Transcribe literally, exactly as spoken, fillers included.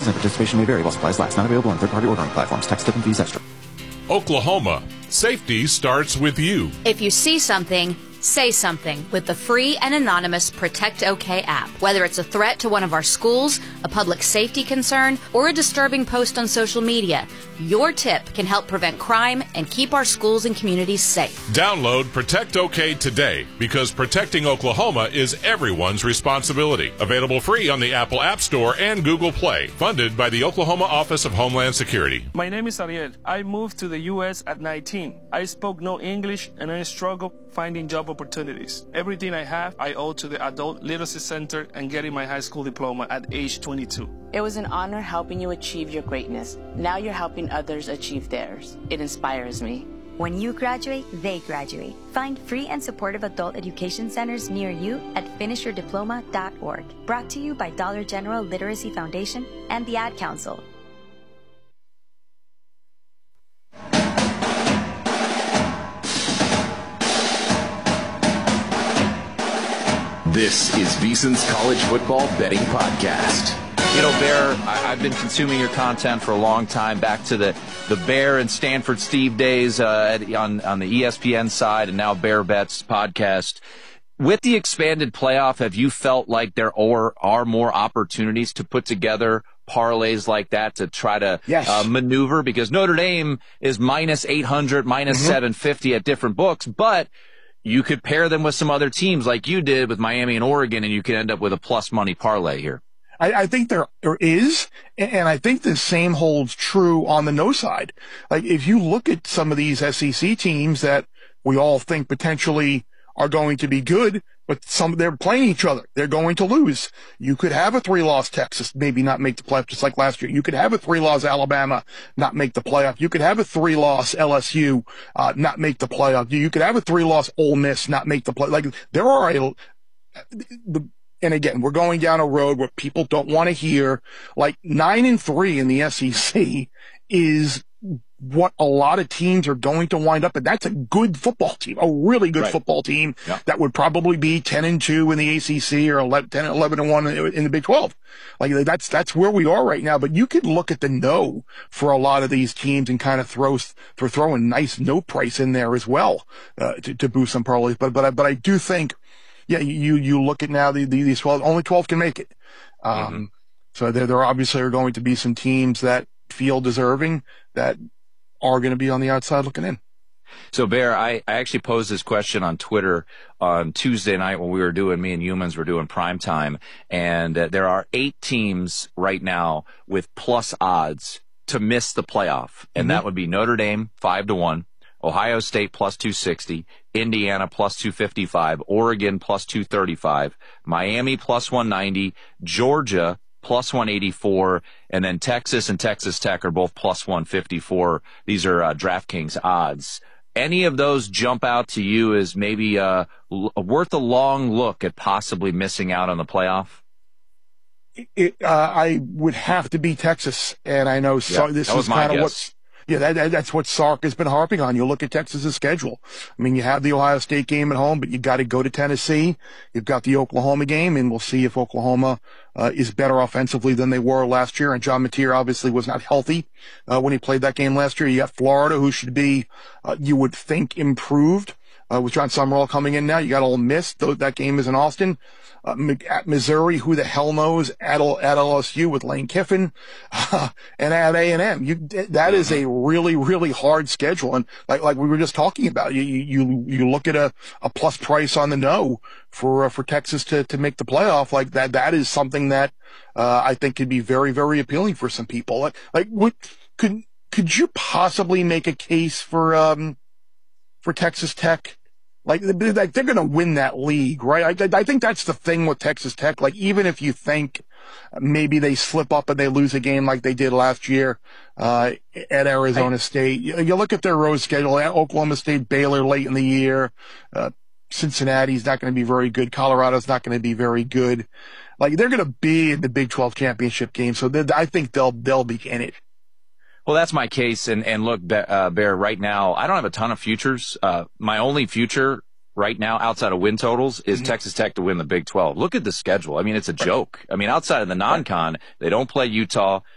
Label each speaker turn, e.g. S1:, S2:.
S1: and participation may vary while supplies last. Not available on third-party ordering platforms. Tax, tip, and fees extra.
S2: Oklahoma. Safety starts with you.
S3: If you see something, say something with the free and anonymous Protect OK app. Whether it's a threat to one of our schools, a public safety concern, or a disturbing post on social media, your tip can help prevent crime and keep our schools and communities safe.
S2: Download Protect OK today, because protecting Oklahoma is everyone's responsibility. Available free on the Apple App Store and Google Play. Funded by the Oklahoma Office of Homeland Security.
S4: My name is Ariel. I moved to the U S at nineteen. I spoke no English and I struggled finding job opportunities. Everything I have, I owe to the Adult Literacy Center and getting my high school diploma at age twenty-two.
S5: It was an honor helping you achieve your greatness. Now you're helping others achieve theirs. It inspires me.
S6: When you graduate, they graduate. Find free and supportive adult education centers near you at finish your diploma dot org. Brought to you by Dollar General Literacy Foundation and the Ad Council.
S7: This is VSiN's College Football Betting Podcast.
S8: You know, Bear, I, I've been consuming your content for a long time, back to the, the Bear and Stanford Steve days uh, on, on the E S P N side, and now Bear Bets podcast. With the expanded playoff, have you felt like there are, are more opportunities to put together parlays like that to try to
S9: yes.
S8: uh, maneuver? Because Notre Dame is minus eight hundred, minus mm-hmm. seven fifty at different books, but you could pair them with some other teams like you did with Miami and Oregon, and you could end up with a plus money parlay here.
S9: I, I think there, there is, and I think the same holds true on the no side. Like, if you look at some of these S E C teams that we all think potentially are going to be good, but some they're playing each other. They're going to lose. You could have a three-loss Texas maybe not make the playoff, just like last year. You could have a three-loss Alabama not make the playoff. You could have a three-loss L S U uh, not make the playoff. You could have a three-loss Ole Miss not make the play. Like, there are a the and again, we're going down a road where people don't want to hear. Like, nine and three in the S E C is what a lot of teams are going to wind up, and that's a good football team, a really good
S8: right.
S9: football team
S8: yeah.
S9: that would probably be ten and two in the A C C or eleven, ten, eleven and one in the Big twelve. Like, that's, that's where we are right now. But you could look at the no for a lot of these teams and kind of throw, for throwing nice no price in there as well, uh, to, to boost some parlays. But, but I, but I do think, yeah, you, you look at now the, the, these twelve, only twelve can make it. Um, mm-hmm. so there, there obviously are going to be some teams that feel deserving that are going to be on the outside looking in.
S8: So, Bear, I, I actually posed this question on Twitter on Tuesday night when we were doing, me and Humans were doing prime time, and uh, there are eight teams right now with plus odds to miss the playoff, and mm-hmm. that would be Notre Dame, five to one, Ohio State plus two sixty, Indiana plus two fifty-five, Oregon plus two thirty-five, Miami plus one ninety, Georgia plus one eighty-four, and then Texas and Texas Tech are both plus one fifty-four. These are uh, DraftKings odds. Any of those jump out to you as maybe uh, l- worth a long look at possibly missing out on the playoff?
S9: It, uh, I would have to be Texas, and I know
S8: yeah,
S9: so, this is kind of what's Yeah, that, that, that's what Sark has been harping on. You look at Texas's schedule. I mean, you have the Ohio State game at home, but you got to go to Tennessee. You've got the Oklahoma game, and we'll see if Oklahoma uh, is better offensively than they were last year. And John Mateer obviously was not healthy uh, when he played that game last year. You got Florida, who should be, uh, you would think, improved uh, with John Summerall coming in now. You got Ole Miss. That game is in Austin. Uh, at Missouri, who the hell knows? At, at L S U with Lane Kiffin, uh, and at A and M. You, that is a really, really hard schedule. And like, like we were just talking about, you, you, you look at a, a plus price on the no for, uh, for Texas to, to make the playoff. Like that, that is something that, uh, I think could be very, very appealing for some people. Like, like what could, could you possibly make a case for, um, for Texas Tech? Like, they're going to win that league, right? I, I think that's the thing with Texas Tech. Like, even if you think maybe they slip up and they lose a game like they did last year uh at Arizona I, State, you, you look at their road schedule: at Oklahoma State, Baylor late in the year, uh, Cincinnati's not going to be very good, Colorado's not going to be very good. Like, they're going to be in the Big twelve championship game, so I think they'll they'll be in it.
S8: Well, that's my case. And, and look, uh, Bear, right now, I don't have a ton of futures. Uh, my only future right now outside of win totals is mm-hmm. Texas Tech to win the Big twelve. Look at the schedule. I mean, it's a joke. I mean, outside of the non-con, they don't play Utah.